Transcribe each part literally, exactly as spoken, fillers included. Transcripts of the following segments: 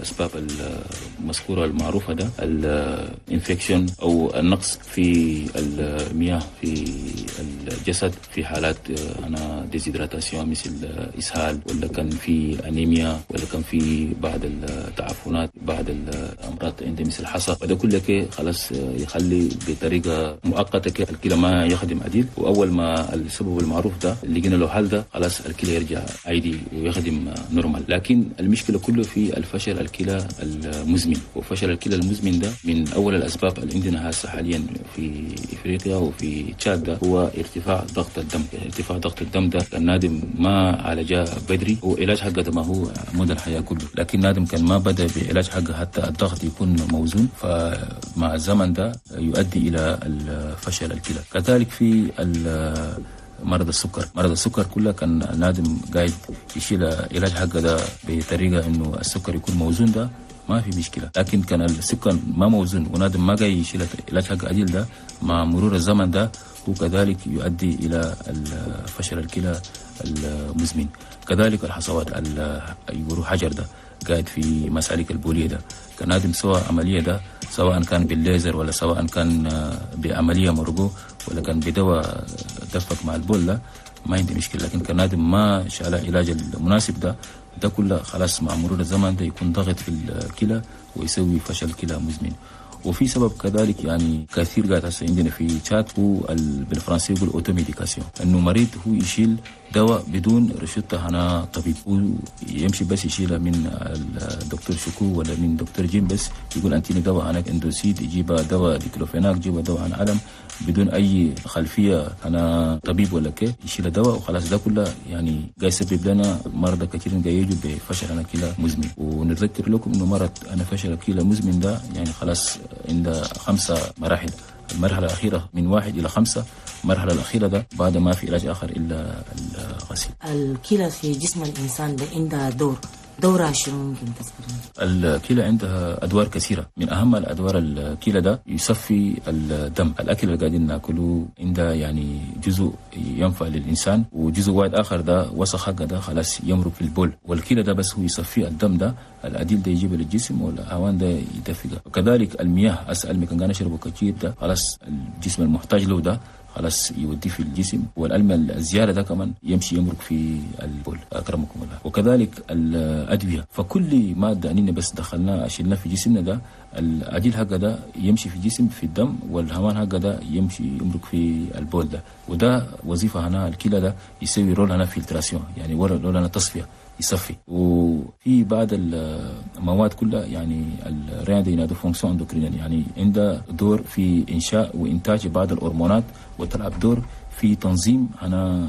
الأسباب المذكورة المعروفة ده الانفكشن أو النقص في المياه في الجسد في حالات أنا ديزيدراتاسيون مثل إسهال، ولا كان في أنيميا، ولا كان في بعض التعفنات بعض الأمراض عند مثل الحصى، وده كله كي خلاص يخلي بطريقة مؤقتة الكلى ما يخدم عديل. وأول ما السبب المعروف ده لقينا له حل ده خلاص الكلى يرجع عادي ويخدم نورمال. لكن المشكلة كله في الفشل الكلى المزمن، وفشل الكلى المزمن ده من أول الأسباب اللي عندنا هسه حاليا في إفريقيا وفي تشاد ده هو ارتفاع ضغط الدم. ارتفاع ضغط الدم ده كان نادم ما عالجاه بدري، وعلاج حقه ده ما هو مدى الحياة كله، لكن نادم كان ما بدأ بعلاج حقه حتى الضغط يكون موزون، فمع الزمن ده يؤدي إلى فشل الكلى. كذلك في مرض السكر، مرض السكر كله كان نادم قاعد يشيل علاج حقه ده بطريقة إنه السكر يكون موزون ده ما في مشكلة، لكن كان السكر ما موزون ونادم ما قاعد يشيل علاج حقه عديل ده مع مرور الزمن ده وكذلك يؤدي إلى فشل الكلى المزمن. كذلك الحصوات يقولوا حجر ده قاعد في مسالك البولية ده كان نادم سوى عملية ده سواء كان بالليزر ولا سواء كان بعملية مرقو ولا كان بدواء دفق مع البول ده ما عندي مشكلة، لكن كان نادم ما شال علاج المناسب ده ده كله خلاص مع مرور الزمن ده يكون ضغط في الكلى ويسوي فشل كلى مزمن. وفي سبب كذلك يعني كثير قاعد هسه عندنا في تشاد هو بالفرنسي يقول اوتوميديكاسيون، انه مريض هو يشيل دواء بدون رشدة هنا طبيب، ويمشي بس يشيلها من الدكتور شكو ولا من دكتور جيم، بس يقول انتيني دواء هناك اندوسيد، يجيب دواء ديكلوفيناك، يجيب دواء عن علم بدون اي خلفيه انا طبيب ولا كيف، يشيل دواء وخلاص. ده كله يعني قاعد يسبب لنا مرضى كثير قاعد يجوا بفشل انا كلى مزمن. ونذكر لكم انه مرض انا فشل كلى مزمن ده يعني خلاص عند خمسه مراحل، المرحله الاخيره من واحد الى خمسه، المرحله الاخيره ده بعد ما في علاج اخر الا الغسيل. الكلى في جسم الانسان ده عندها دور دورها شنو ممكن تذكرنا؟ الكلى عندها ادوار كثيره، من اهم الادوار الكلى ده يصفي الدم. الاكل اللي قاعدين ناكله عنده يعني جزء ينفع للانسان، وجزء واحد اخر ده وسخ حقه ده خلاص يمرق في البول، والكلى ده بس هو يصفي الدم ده العديل ده يجيبه للجسم والهوان ده يدفقه. وكذلك المياه اسال ممكن كان نشربه كثير ده خلاص الجسم المحتاج له ده خلاص يوديه في الجسم، والألم الزيادة ده كمان يمشي يمرق في البول أكرمكم الله. وكذلك الأدوية، فكل مادة أننا بس دخلناه شلنا في جسمنا ده العديل حقه ده يمشي في الجسم في الدم، والهوان حقه ده يمشي يمرق في البول ده، وده وظيفة هنا الكلى ده يسوي رول هنا فلتراسيون، يعني رول هنا تصفية يصفي. وفي بعض المواد كلها يعني الرياضة ينادوا فونكسيون اندوكرينال، يعني عنده دور في إنشاء وإنتاج بعض الهرمونات، وتلعب دور في تنظيم هنا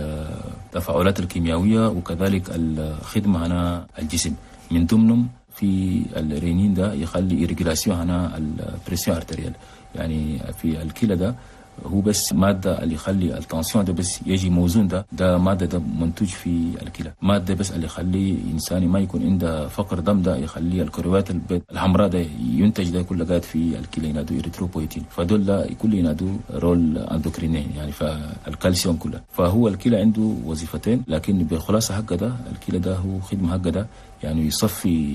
التفاعلات الكيميائية، وكذلك الخدمة هنا الجسم. من ضمنهم في الرينين ده يخلي إيريجلاسيون هنا البريسيون ارتريال، يعني في الكلى ده هو بس مادة اللي يخلي التنسيون ده بس يجي موزون، ده ده مادة ده منتج في الكلى، مادة بس اللي يخلي إنسان ما يكون عنده فقر دم، ده يخلي الكرويات البيض الحمراء ده ينتج، ده كله قاعد في الكلى ينادوا إريثروبويتين، فدول ده كله ينادوا رول اندوكرينين يعني فالكالسيوم كله. فهو الكلى عنده وظيفتين، لكن بخلاصة حقه ده الكلى ده هو خدمة حقه ده يعني يصفي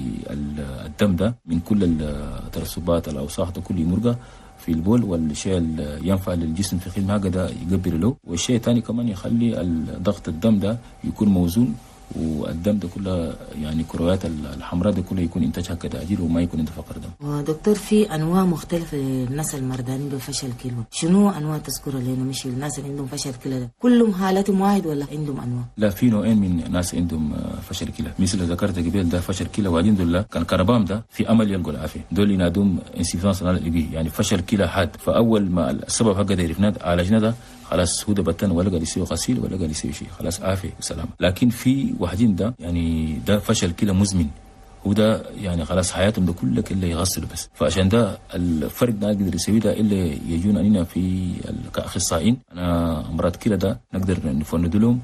الدم ده من كل الترسبات الأوساخ ده كله يمرقه في البول، والشيء اللي ينفع للجسم في خدمة حاجة ده يقبل له، والشيء الثاني كمان يخلي ضغط الدم ده يكون موزون، والدم ده كله يعني كرويات الحمراء ده كله يكون انتاجها كتعديل وما يكون انت فقر دم. ودكتور في انواع مختلفه للناس المردانين بفشل كلى، شنو انواع تذكرها لنا؟ مش الناس اللي عندهم فشل كلى ده كلهم حالتهم واحد ولا عندهم انواع؟ لا، في نوعين من ناس عندهم فشل كلى، مثل ذكرت قبل ده فشل كلى، وبعدين دول كان كربام ده في امل يلقوا العافيه، دول ينادوهم انسيفانس رينال يعني فشل كلى حاد. فاول ما السبب حقه ده عرفناه عالجنا ده خلاص هو ده بطن ولا قال يسوي غسيل ولا قال يسوي شيء، خلاص عافيه وسلام. لكن في واحدين ده يعني ده فشل كلى مزمن، وده يعني خلاص حياتهم ده كله كله يغسلوا بس. فعشان ده الفرق ده نقدر يسوي ده الا يجونا اننا في كاخصائيين انا امراض كلى ده نقدر نفند لهم،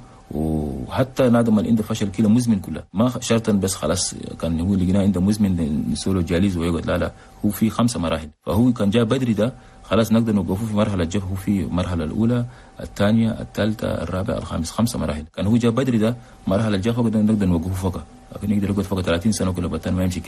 وحتى نادم اللي عنده فشل كلى مزمن كله ما شرطا بس خلاص كان هو اللي لقيناه عنده مزمن نسوله جاليز ويقعد، لا لا هو في خمسه مراحل. فهو كان جاء بدري ده خلاص نقدر نوقفه في مرحله جاب هو في المرحله الاولى الثانيه الثالثه الرابعه الخامسه، خمسه مراحل. كان هو جاء بدري ده مرحله جاب نقدر نوقفه فوق، لكن يقدر يقعد فوق ثلاثين سنه كله بطل ما يمشي.